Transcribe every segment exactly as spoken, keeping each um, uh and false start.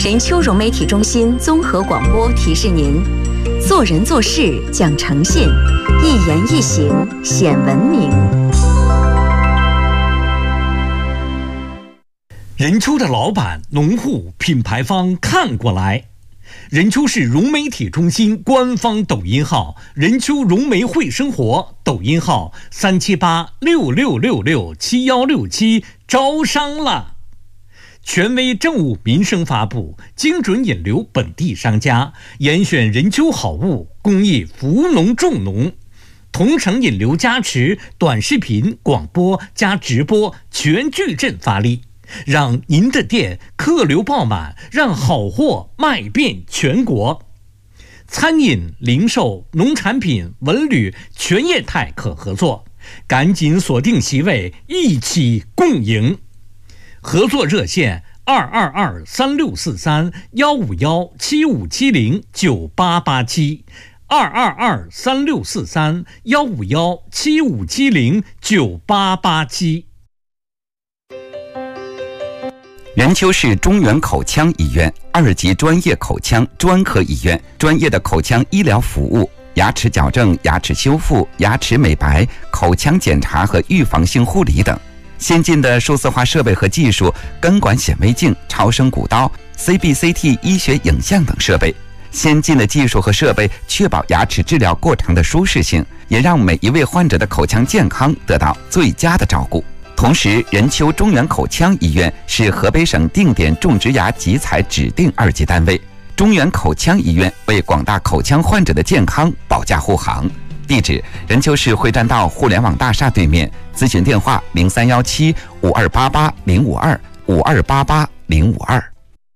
任丘融媒体中心综合广播提示您：做人做事讲诚信，一言一行显文明。 任丘的老板、农户、品牌方看过来。任丘市融媒体中心官方抖音号任丘融媒会生活，抖音号三七八六六六六七幺六七，招商了。权威政务民生发布，精准引流本地商家，严选任丘好物，公益扶农助农，同城引流加持，短视频、广播加直播全矩阵发力，让您的店客流爆满，让好货卖遍全国。餐饮、零售、农产品、文旅全业态可合作，赶紧锁定席位，一起共赢。合作热线二二二三六四三幺五幺七五七零九八八七，二二二三六四三幺五幺七五七零九八八七。 任丘市中原口腔医院二级专业口腔专科医院，专业的口腔医疗服务，牙齿矫正、牙齿修复、牙齿美白、口腔检查和预防性护理等。先进的数字化设备和技术，根管显微镜、超声骨刀、C B C T 医学影像等设备。先进的技术和设备确保牙齿治疗过程的舒适性，也让每一位患者的口腔健康得到最佳的照顾。同时，任丘中原口腔医院是河北省定点种植牙集采指定二级单位。中原口腔医院为广大口腔患者的健康保驾护航。地址：任丘市会栈道互联网大厦对面。咨询电话：零三幺七五二八八零五二五二八八零五二。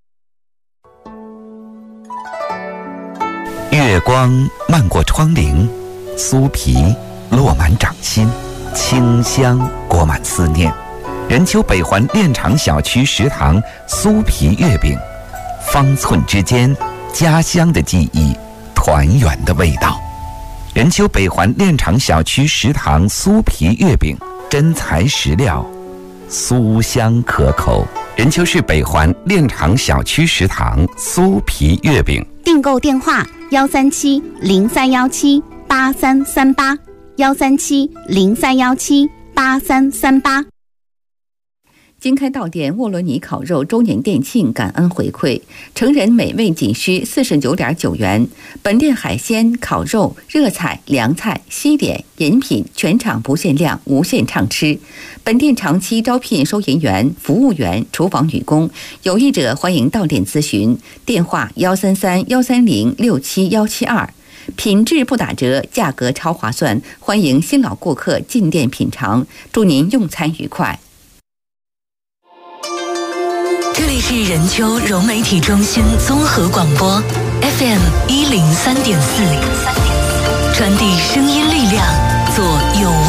月光漫过窗棂，酥皮落满掌心，清香裹满思念。任丘北环炼厂小区食堂酥皮月饼，方寸之间，家乡的记忆，团圆的味道。任丘北环炼厂小区食堂酥皮月饼，真材实料，酥香可口。任丘市北环炼厂小区食堂酥皮月饼， 订购电话：幺三七零三幺七八三三八，幺三七零三幺七八三三八。 经开到店沃罗尼烤肉周年店庆感恩回馈，成人美味仅需四十九点九元。本店海鲜、烤肉、热菜、凉菜、西点、饮品全场不限量，无限畅吃。本店长期招聘收银员、服务员、厨房女工，有意者欢迎到店咨询。电话：幺三三幺三零六七幺七二。品质不打折，价格超划算，欢迎新老顾客进店品尝。祝您用餐愉快。 这里是任丘融媒体中心综合广播 F M 一零三点四，传递声音力量，做有